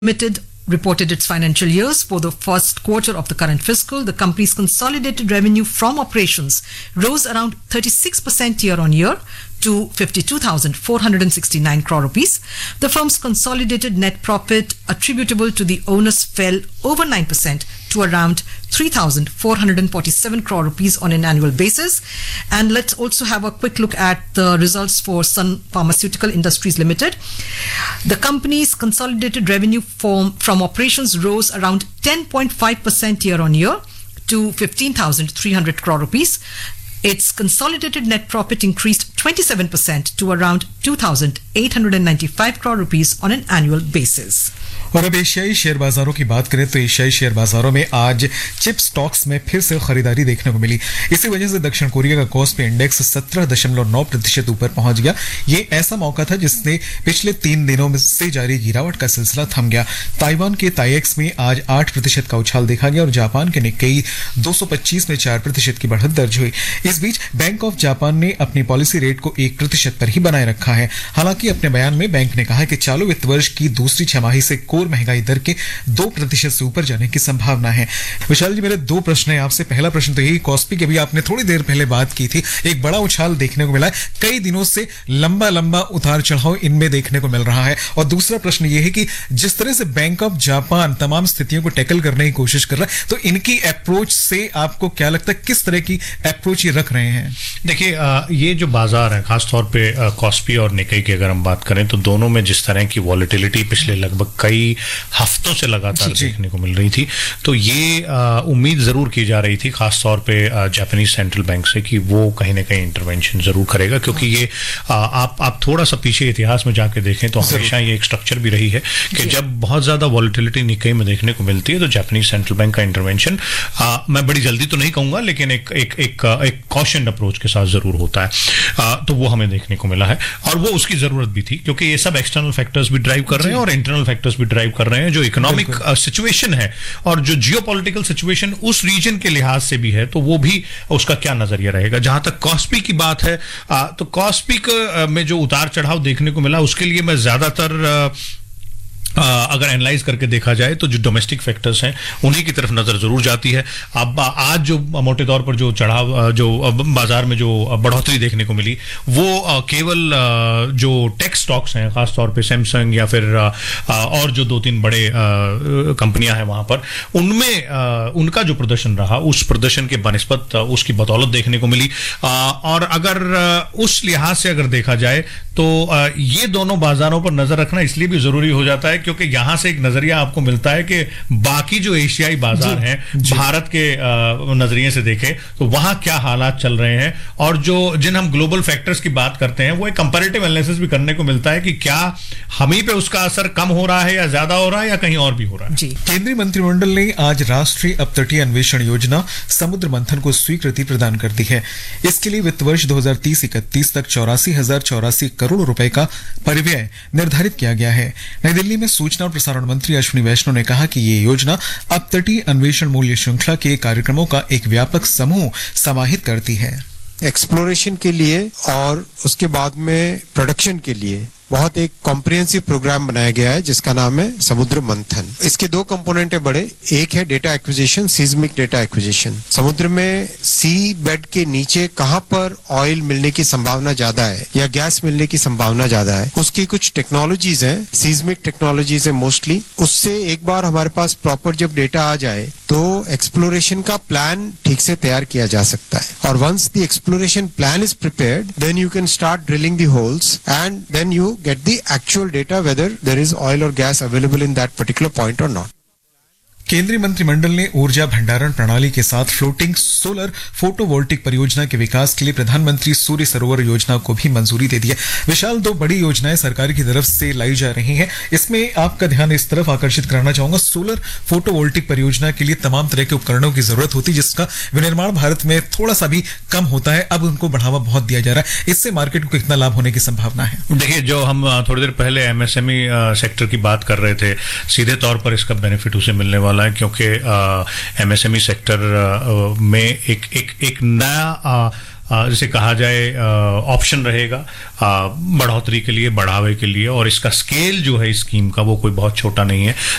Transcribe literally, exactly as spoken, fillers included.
Limited reported its financial years for the first quarter of the current fiscal. The company's consolidated revenue from operations rose around thirty-six percent year on year to fifty-two thousand four hundred sixty-nine crore rupees. The firm's consolidated net profit attributable to the owners fell over nine percent to around three thousand four hundred forty-seven crore rupees on an annual basis. And let's also have a quick look at the results for Sun Pharmaceutical Industries Limited. The company's consolidated revenue from, from operations rose around ten point five percent year on year to fifteen thousand three hundred crore rupees. Its consolidated net profit increased twenty-seven percent to around two thousand eight hundred ninety-five crore rupees on an annual basis. और अब एशियाई share बाजारों की बात करें तो एशियाई share बाजारों में आज चिप स्टॉक्स में फिर से खरीदारी देखने को मिली। इसी वजह से दक्षिण कोरिया का कॉस्पी इंडेक्स सत्रह दशमलव नौ प्रतिशत ऊपर पहुंच गया। ये ऐसा मौका था जिसने पिछले तीन दिनों में से जारी गिरावट का सिलसिला थम गया। ताइवान के ताइएक्स में आज आठ प्रतिशत का उछाल देखा गया और जापान के निक्केई दो सौ पच्चीस में चार प्रतिशत की बढ़त दर्ज हुई। इस बीच बैंक ऑफ जापान ने अपनी पॉलिसी रेट को एक प्रतिशत पर ही बनाए रखा है। हालांकि अपने बयान में बैंक ने कहा कि चालू वित्त वर्ष की दूसरी छमाही से कोर महंगाई दर के दो प्रतिशत से ऊपर जाने की संभावना है। विशाल जी, मेरे दो प्रश्न हैं आपसे। पहला प्रश्न तो यही, कॉस्पी की अभी आपने थोड़ी देर पहले बात की थी, एक बड़ा उछाल देखने को मिला है, कई दिनों से लंबा लंबा उतार चढ़ाव इनमें देखने को मिल रहा है। और दूसरा प्रश्न यह है कि जिस तरह से बैंक ऑफ जापान तमाम स्थितियों को टैकल करने की कोशिश कर रहा है, तो इनकी अप्रोच से आपको क्या लगता है, किस तरह की अप्रोच ये रख रहे हैं? देखिए, ये जो बाजार है, खासतौर पे कॉस्पी और निक्केई की अगर हम बात करें तो दोनों में जिस तरह की वॉलेटिलिटी पिछले लगभग कई हफ्तों से लगातार देखने को मिल रही थी, तो ये उम्मीद जरूर की जा रही थी खासतौर पे जापानीज सेंट्रल बैंक से कि वो कहीं ना कहीं इंटरवेंशन जरूर करेगा, क्योंकि ये आ, आप आप थोड़ा सा पीछे इतिहास में जाके देखें तो हमेशा ये एक स्ट्रक्चर भी रही है कि जब बहुत ज्यादा वॉलेटिलिटी निक्केई में देखने को मिलती है तो जापानीज सेंट्रल बैंक का इंटरवेंशन, मैं बड़ी जल्दी तो नहीं कहूंगा लेकिन एक एक एक, एक कॉशन अप्रोच के साथ जरूर होता है। आ, तो वो हमें देखने को मिला है और वो उसकी जरूरत भी थी, क्योंकि ये सब एक्सटर्नल फैक्टर्स भी ड्राइव कर रहे हैं और इंटरनल फैक्टर्स भी ड्राइव कर रहे हैं। जो इकोनॉमिक सिचुएशन है और जो जियोपॉलिटिकल सिचुएशन उस रीजन के लिहाज से भी है, तो वो भी उसका क्या नजरिया रहेगा। जहां तक कॉस्पी की बात है, आ, तो कॉस्पी में जो उतार चढ़ाव देखने को मिला उसके लिए मैं ज्यादातर आ, आ, अगर एनालाइज करके देखा जाए तो जो डोमेस्टिक फैक्टर्स हैं उन्हीं की तरफ नजर जरूर जाती है। अब आज जो मोटे तौर पर जो चढ़ाव, जो बाजार में जो बढ़ोतरी देखने को मिली, वो केवल जो टेक स्टॉक्स हैं, खासतौर पे सैमसंग या फिर और जो दो तीन बड़े कंपनियां हैं वहां पर, उनमें उनका जो प्रदर्शन रहा उस प्रदर्शन के बनिस्बत उसकी बदौलत देखने को मिली। और अगर उस लिहाज से अगर देखा जाए तो ये दोनों बाजारों पर नजर रखना इसलिए भी जरूरी हो जाता है क्योंकि यहां से एक नजरिया आपको मिलता है कि बाकी जो एशियाई बाजार हैं, भारत के नजरिए से देखें तो वहां क्या हालात चल रहे हैं, और जो जिन हम ग्लोबल फैक्टर्स की बात करते हैं वो एक कंपैरेटिव एनालिसिस भी करने को मिलता है कि क्या हमी पे उसका असर कम हो रहा है या ज्यादा हो रहा है या कहीं और भी हो रहा है। जी, केंद्रीय मंत्रिमंडल ने आज राष्ट्रीय अपतटीय अन्वेषण योजना समुद्र मंथन को स्वीकृति प्रदान कर दी है। इसके लिए वित्त वर्ष दो हजार तीस इकतीस तक चौरासी हजार चौरासी करोड़ रुपए का परिव्यय निर्धारित किया गया है। नई दिल्ली में सूचना और प्रसारण मंत्री अश्विनी वैष्णव ने कहा कि ये योजना अपतटीय अन्वेषण मूल्य श्रृंखला के कार्यक्रमों का एक व्यापक समूह समाहित करती है। एक्सप्लोरेशन के लिए और उसके बाद में प्रोडक्शन के लिए बहुत एक कॉम्प्रिहेंसिव प्रोग्राम बनाया गया है जिसका नाम है समुद्र मंथन। इसके दो कंपोनेंट है बड़े, एक है data acquisition, seismic data acquisition. समुद्र में सी बेड के नीचे कहां पर ऑयल मिलने की संभावना ज्यादा है या गैस मिलने की संभावना ज्यादा है, उसकी कुछ टेक्नोलॉजीज हैं, सीज्मिक टेक्नोलॉजीज है मोस्टली। उससे एक बार हमारे पास प्रॉपर जब डेटा आ जाए तो एक्सप्लोरेशन का प्लान ठीक से तैयार किया जा सकता है। और once the exploration plan is prepared then you can start drilling the holes and then you get the actual data whether there is oil or gas available in that particular point or not. केंद्रीय मंत्रिमंडल ने ऊर्जा भंडारण प्रणाली के साथ floating solar photovoltaic परियोजना के विकास के लिए प्रधानमंत्री सूर्य सरोवर योजना को भी मंजूरी दे दी है। विशाल, दो बड़ी योजनाएं सरकार की तरफ से लाई जा रही हैं। इसमें आपका ध्यान इस तरफ आकर्षित कराना चाहूंगा, सोलर फोटोवोल्टिक परियोजना के लिए तमाम तरह के उपकरणों की जरूरत होती है जिसका विनिर्माण भारत में थोड़ा सा भी कम होता है। अब उनको बढ़ावा बहुत दिया जा रहा है, इससे मार्केट को कितना लाभ होने की संभावना है? देखिए, जो हम थोड़ी देर पहले एमएसएमई सेक्टर की बात कर रहे थे, सीधे तौर पर इसका बेनिफिट उसे मिलने वाला है क्योंकि एमएसएमई सेक्टर में एक एक एक नया जिसे कहा जाए ऑप्शन रहेगा बढ़ोतरी के लिए, बढ़ावे के लिए, और इसका स्केल जो है इस स्कीम का वो कोई बहुत छोटा नहीं है।